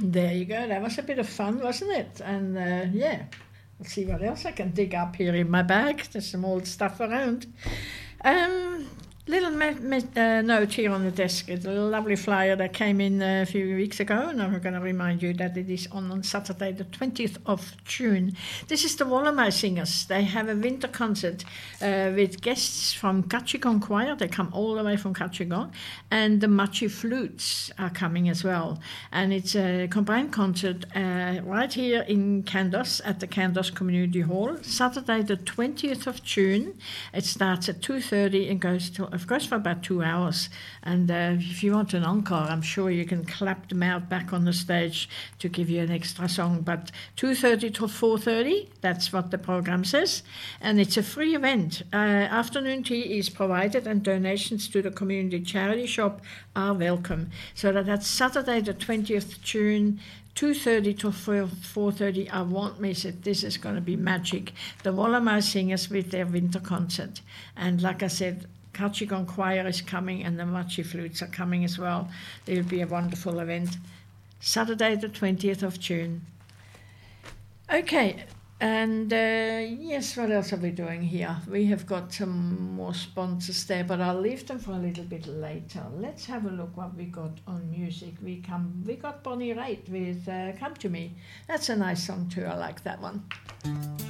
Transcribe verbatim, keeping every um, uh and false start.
There you go. That was a bit of fun, wasn't it? And uh, yeah, let's see what else I can dig up here in my bag. There's some old stuff around. Um, little me- me- uh, note here on the desk. It's a lovely flyer that came in uh, a few weeks ago, and I'm going to remind you that it is on, on Saturday the twentieth of June. This is the Wallamai Singers. They have a winter concert uh, with guests from Kachigong Choir. They come all the way from Kachigong, and the Machi Flutes are coming as well. And it's a combined concert uh, right here in Kandos at the Kandos Community Hall, Saturday the twentieth of June. It starts at two thirty and goes to, of course, for about two hours. And uh, if you want an encore, I'm sure you can clap them out back on the stage to give you an extra song. But two thirty to four thirty, that's what the program says. And it's a free event. Uh, afternoon tea is provided, and donations to the community charity shop are welcome. So that that's Saturday the twentieth of June, two thirty to four thirty. I won't miss it. This is going to be magic. The Wallamai Singers with their winter concert. And like I said, Kachigong Choir is coming, and the Machi Flutes are coming as well. It'll be a wonderful event. Saturday the twentieth of June. Okay, and uh, yes, what else are we doing here? We have got some more sponsors there, but I'll leave them for a little bit later. Let's have a look what we got on music. We come, we got Bonnie Raitt with uh, Come to Me. That's a nice song too. I like that one.